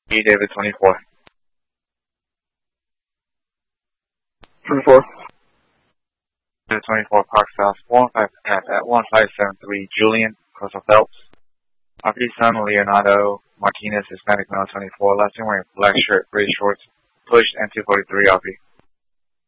E. David 24. 24. David 24, Park South, 1573, Julian, Coastal Phelps. RP son, Leonardo Martinez, Hispanic male, 24, last name wearing black shirt, gray shorts, pushed, and 243 RP.